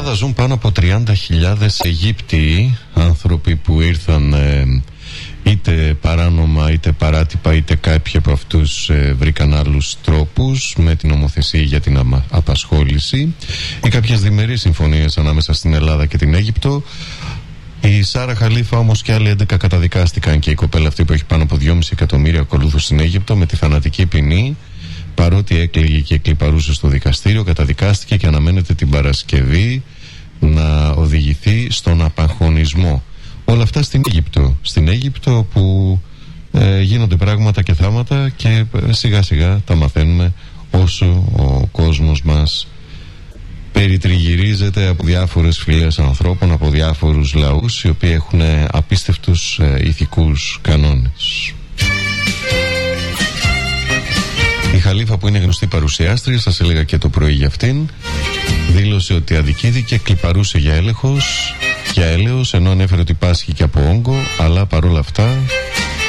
Ελλάδα ζουν πάνω από 30.000 Αιγύπτιοι, άνθρωποι που ήρθαν είτε παράνομα είτε παράτυπα, είτε κάποιοι από αυτούς βρήκαν άλλους τρόπους με την νομοθεσία για την απασχόληση ή κάποιες διμερείς συμφωνίες ανάμεσα στην Ελλάδα και την Αίγυπτο. Η Σάρα Χαλίφα όμως και άλλοι 11 καταδικάστηκαν, και η κοπέλα αυτή που έχει πάνω από 2,5 εκατομμύρια ακολούθους στην Αίγυπτο, με τη θανατική ποινή. Παρότι έκλαιγε και εκλιπαρούσε στο δικαστήριο, καταδικάστηκε και αναμένεται την Παρασκευή να οδηγηθεί στον απαγχωνισμό. Όλα αυτά στην Αίγυπτο. Στην Αίγυπτο που γίνονται πράγματα και θάματα, και σιγά σιγά τα μαθαίνουμε όσο ο κόσμος μας περιτριγυρίζεται από διάφορες φυλές ανθρώπων, από διάφορους λαούς, οι οποίοι έχουν απίστευτους ηθικούς κανόνες. Η Χαλίφα, που είναι γνωστή παρουσιάστρια, σας έλεγα και το πρωί για αυτήν, δήλωσε ότι αδικήθηκε, κλιπαρούσε για έλεος, ενώ ανέφερε ότι πάσχει και από όγκο, αλλά παρόλα αυτά